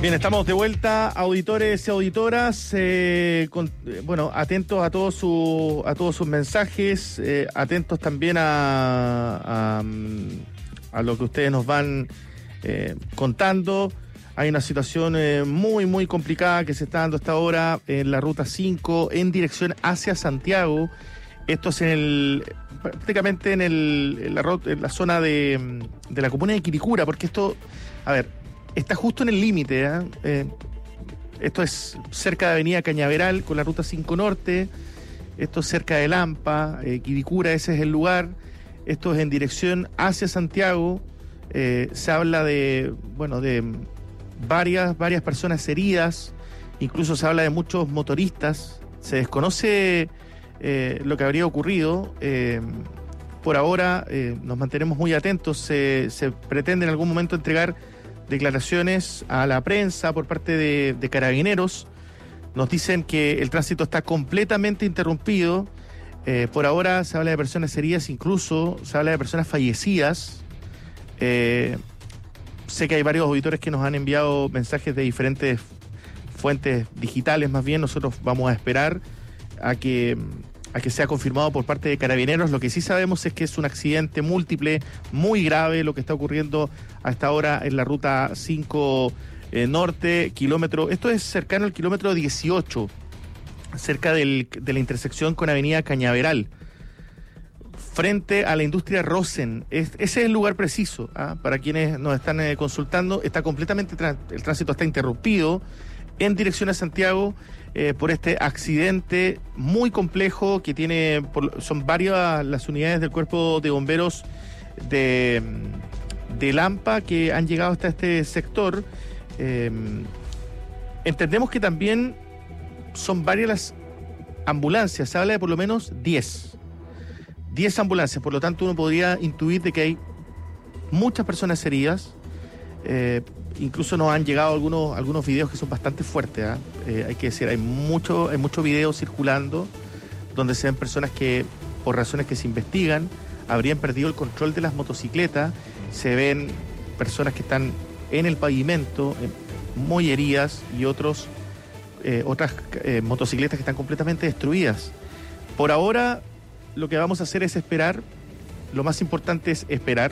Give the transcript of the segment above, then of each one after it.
Bien, estamos de vuelta, auditores y auditoras, atentos a todos sus mensajes, atentos también a lo que ustedes nos van contando. Hay una situación muy, muy complicada que se está dando hasta ahora en la Ruta 5 en dirección hacia Santiago. Esto es prácticamente en la zona de la comuna de Quilicura, porque esto, está justo en el límite. Esto es cerca de Avenida Cañaveral con la Ruta 5 Norte. Esto es cerca de Lampa, Quilicura, ese es el lugar. Esto es en dirección hacia Santiago. Se habla de varias personas heridas. Incluso se habla de muchos motoristas. Se desconoce lo que habría ocurrido. Por ahora nos mantenemos muy atentos. Se pretende en algún momento entregar declaraciones a la prensa por parte de Carabineros. Nos dicen que el tránsito está completamente interrumpido. Por ahora se habla de personas heridas, incluso se habla de personas fallecidas. Sé que hay varios auditores que nos han enviado mensajes de diferentes fuentes digitales, más bien. Nosotros vamos a esperar a que sea confirmado por parte de Carabineros. Lo que sí sabemos es que es un accidente múltiple muy grave lo que está ocurriendo hasta ahora en la Ruta 5 Norte, kilómetro. Esto es cercano al kilómetro 18, cerca de la intersección con Avenida Cañaveral, frente a la industria Rosen. Ese es el lugar preciso, para quienes nos están consultando. Está completamente, el tránsito está interrumpido en dirección a Santiago por este accidente muy complejo que tiene, son varias las unidades del Cuerpo de Bomberos de Lampa que han llegado hasta este sector. Entendemos que también son varias las ambulancias, se habla de por lo menos 10 ambulancias, por lo tanto uno podría intuir de que hay muchas personas heridas. Incluso nos han llegado algunos videos que son bastante fuertes, hay que decir, hay mucho video circulando donde se ven personas que, por razones que se investigan, habrían perdido el control de las motocicletas. Se ven personas que están en el pavimento muy heridas y otras motocicletas que están completamente destruidas. Por ahora lo que vamos a hacer es esperar. Lo más importante es esperar.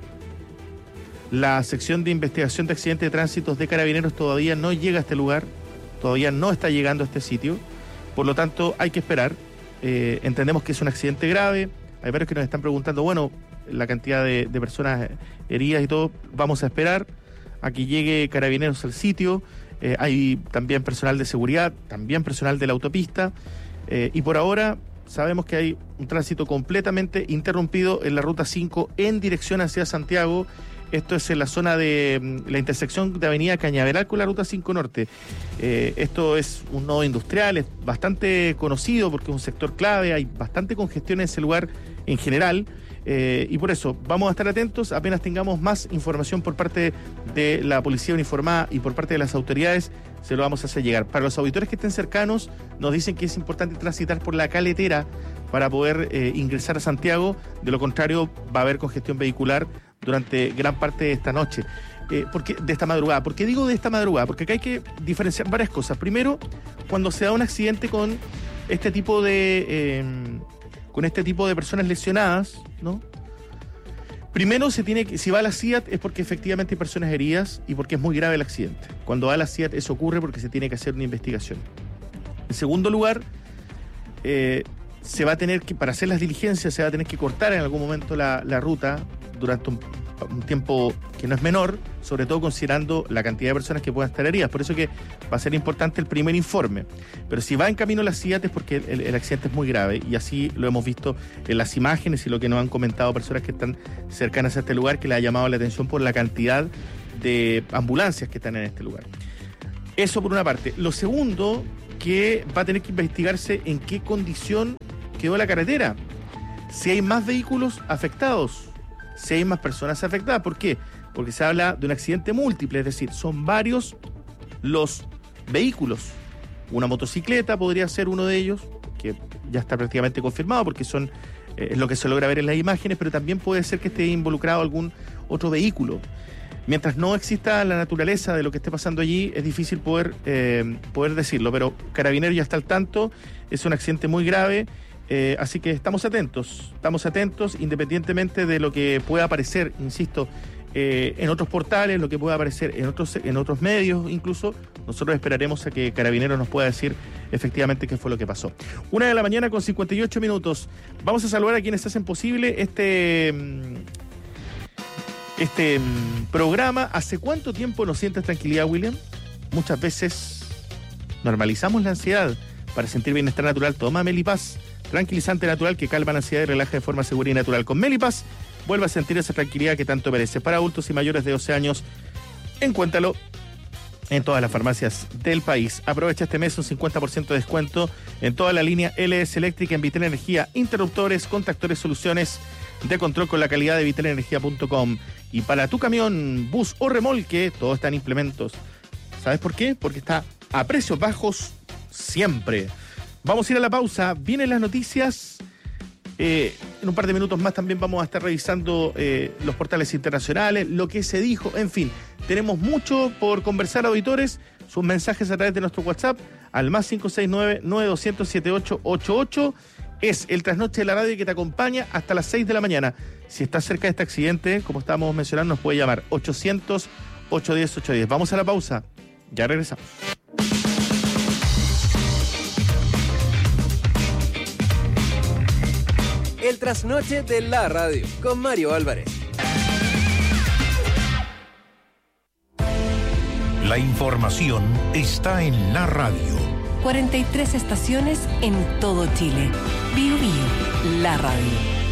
La sección de investigación de accidentes de tránsito de Carabineros todavía no llega a este lugar, todavía no está llegando a este sitio, por lo tanto hay que esperar. Entendemos que es un accidente grave. Hay varios que nos están preguntando, la cantidad de personas heridas y todo. Vamos a esperar a que llegue Carabineros al sitio. Hay también personal de seguridad, también personal de la autopista, y por ahora sabemos que hay un tránsito completamente interrumpido en la Ruta 5 en dirección hacia Santiago. Esto es en la zona de la intersección de Avenida Cañaveral con la Ruta 5 Norte. Esto es un nodo industrial, es bastante conocido porque es un sector clave, hay bastante congestión en ese lugar en general. Y por eso vamos a estar atentos. Apenas tengamos más información por parte de la policía uniformada y por parte de las autoridades, se lo vamos a hacer llegar. Para los auditores que estén cercanos, nos dicen que es importante transitar por la caletera para poder ingresar a Santiago. De lo contrario, va a haber congestión vehicular durante gran parte de esta noche. De esta madrugada. ¿Por qué digo de esta madrugada? Porque acá hay que diferenciar varias cosas. Primero, cuando se da un accidente con este tipo de personas lesionadas, ¿no? Primero si va a la CIAT es porque efectivamente hay personas heridas y porque es muy grave el accidente. Cuando va a la CIAT eso ocurre porque se tiene que hacer una investigación. En segundo lugar, se va a tener que, para hacer las diligencias, se va a tener que cortar en algún momento la ruta durante un tiempo que no es menor, sobre todo considerando la cantidad de personas que puedan estar heridas. Por eso que va a ser importante el primer informe. Pero si va en camino a la CIAT es porque el accidente es muy grave, y así lo hemos visto en las imágenes y lo que nos han comentado personas que están cercanas a este lugar, que les ha llamado la atención por la cantidad de ambulancias que están en este lugar. Eso por una parte. Lo segundo, que va a tener que investigarse en qué condición quedó la carretera. Si hay más vehículos afectados, si hay más personas afectadas. ¿Por qué? Porque se habla de un accidente múltiple, es decir, son varios los vehículos. Una motocicleta podría ser uno de ellos, que ya está prácticamente confirmado porque es lo que se logra ver en las imágenes, pero también puede ser que esté involucrado algún otro vehículo. mientras no exista la naturaleza de lo que esté pasando allí, es difícil poder decirlo, pero Carabineros ya está al tanto, es un accidente muy grave, así que estamos atentos, independientemente de lo que pueda aparecer, insisto, en otros portales, lo que pueda aparecer en otros medios incluso. Nosotros esperaremos a que Carabineros nos pueda decir efectivamente qué fue lo que pasó. 1:00 con 58 minutos. Vamos a saludar a quienes hacen posible este programa. ¿Hace cuánto tiempo no sientes tranquilidad, William? Muchas veces normalizamos la ansiedad. Para sentir bienestar natural, toma Melipaz, tranquilizante natural que calma la ansiedad y relaja de forma segura y natural. Con Melipaz, vuelve a sentir esa tranquilidad que tanto merece. Para adultos y mayores de 12 años, encuéntralo en todas las farmacias del país. Aprovecha este mes un 50% de descuento en toda la línea LS Eléctrica en Vitel Energía, interruptores, contactores, soluciones de control con la calidad de vitelenergia.com. Y para tu camión, bus o remolque, todo está en implementos. ¿Sabes por qué? Porque está a precios bajos siempre. Vamos a ir a la pausa. Vienen las noticias. En un par de minutos más también vamos a estar revisando los portales internacionales, lo que se dijo, en fin. Tenemos mucho por conversar, auditores. Sus mensajes a través de nuestro WhatsApp al más 569-9200-7888. Es el trasnoche de la radio que te acompaña hasta las 6 de la mañana. Si estás cerca de este accidente, como estábamos mencionando, nos puede llamar 800-810-810. Vamos a la pausa. Ya regresamos. El trasnoche de la radio con Mario Álvarez. La información está en la radio. 43 estaciones en todo Chile. Bio Bio, la radio.